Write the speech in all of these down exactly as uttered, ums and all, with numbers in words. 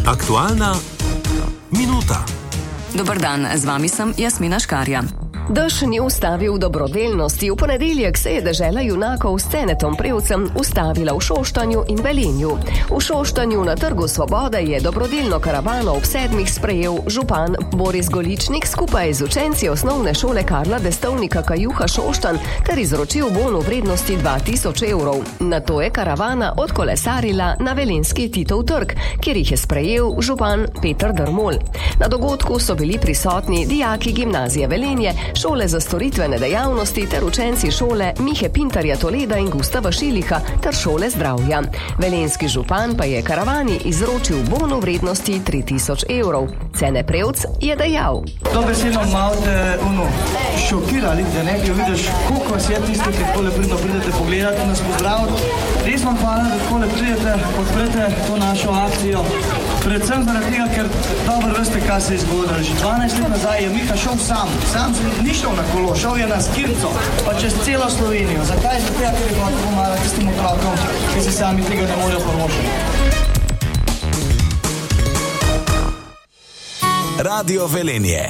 Aktualna minuta. Dobar dan, z vami sem Jasmina Škarja. Dež ni ustavil dobrodelnosti. V ponedeljek se je dežela junakov s Cenetom Prevcem ustavila v Šoštanju in Velenju. V Šoštanju na Trgu Svobode je dobrodelno karavano ob sedmih sprejel župan Boris Goličnik skupaj z učenci osnovne šole Karla Destovnika Kajuha Šoštanj ter izročil bon v vrednosti dva tisoč evrov. Nato je karavana odkolesarila na velenjski Titov trg, kjer jih je sprejel župan Peter Drmol. Na dogodku so bili prisotni dijaki gimnazije Velenje, šole za storitvene dejavnosti ter učenci šole Mihe Pintarja Toleda in Gustava Šiliha ter šole zdravja. Velenjski župan pa je karavani izročil bon v vrednosti tri tisoč evrov. Cene Prevc je dejal: To besedno malo te ono, šokirali, da ne bi vidiš, koliko vas je tisti, ki takole pridno pridete pogledati in nas pozdraviti. Res vam hvala, da takole pridete, podprete to našo akcijo. Predvsem zaradi tega, ker dobro veste, kaj se je zgodilo. Že dvanajst let nazaj je Miha šel sam. Sam se ni šel na kolo, šel je na skirco, pa čez celo Slovenijo. Zakaj? Zato, ker je bilo tako malo tistim otrokom, ki se sami tega ne morejo privoščiti. Radio Velenje.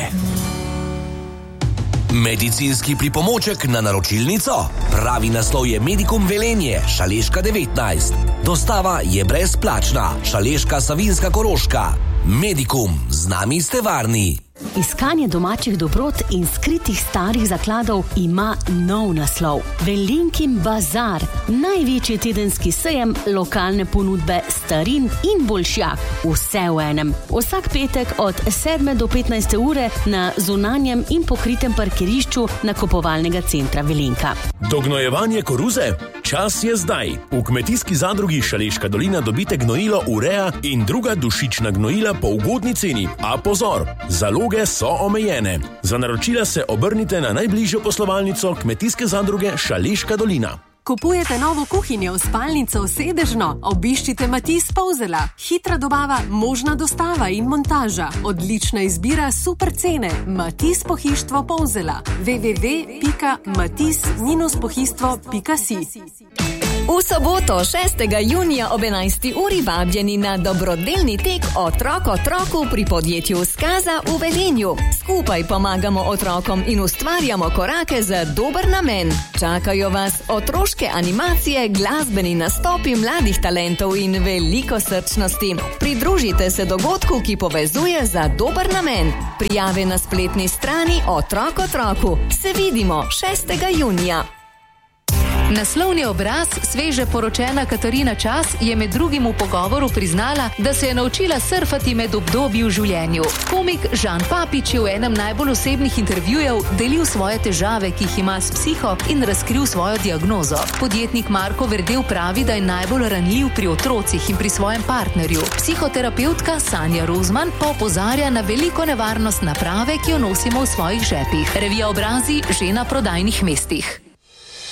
Medicinski pripomoček na naročilnico? Pravi naslov je Medicum Velenje, Šaleška devetnajst. Dostava je brezplačna. Šaleška, Savinjska, Koroška. Medicum, z nami ste varni. Iskanje domačih dobrot in skritih starih zakladov ima nov naslov. Velenjkin bazar, največji tedenski sejem lokalne ponudbe starin in boljšjak. Vse v enem. Vsak petek od sedme do petnajste ure na zunanjem in pokritem parkirišču nakupovalnega centra Velenjka. Dognojevanje koruze? Čas je zdaj. V kmetijski zadrugi Šaleška dolina dobite gnojilo urea in druga dušična gnojila po ugodni ceni. A pozor, zaloge so omejene. Za naročila se obrnite na najbližjo poslovalnico kmetijske zadruge Šaleška dolina. Kupujete novo kuhinjo, spalnico, sedežno? Obiščite Matiz Polzela. Hitra dobava, možna dostava in montaža. Odlična izbira, super cene. Matiz Pohištvo Polzela. w w w pika matiz pohištvo pika si. V soboto, šestega junija ob enajsti uri vabljeni na dobrodelni tek Otrok otroku pri podjetju Skaza v Velenju. Skupaj pomagamo otrokom in ustvarjamo korake za dober namen. Čakajo vas otroške animacije, glasbeni nastopi mladih talentov in veliko srčnosti. Pridružite se dogodku, ki povezuje za dober namen. Prijave na spletni strani Otrok otroku. Se vidimo šestega junija. Naslovni obraz sveže poročena Katarina Čas je med drugim v pogovoru priznala, da se je naučila surfati med obdobji v življenju. Komik Žan Papič je v enem najbolj osebnih intervjujev delil svoje težave, ki jih ima s psiho, in razkril svojo diagnozo. Podjetnik Marko Verdel pravi, da je najbolj ranljiv pri otrocih in pri svojem partnerju. Psihoterapeutka Sanja Rozman pa opozarja na veliko nevarnost naprave, ki jo nosimo v svojih žepih. Revija Obrazi že na prodajnih mestih.